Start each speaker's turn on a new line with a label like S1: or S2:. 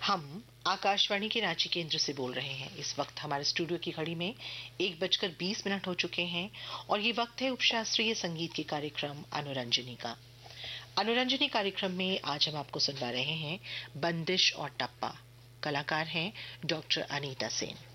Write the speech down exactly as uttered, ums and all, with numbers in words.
S1: हम आकाशवाणी के रांची केंद्र से बोल रहे हैं। इस वक्त हमारे स्टूडियो की घड़ी में एक बजकर बीस मिनट हो चुके हैं और ये वक्त है उपशास्त्रीय संगीत के कार्यक्रम अनुरंजनी का। अनुरंजनी कार्यक्रम में आज हम आपको सुनवा रहे हैं बंदिश और टप्पा। कलाकार हैं डॉक्टर अनीता सेन।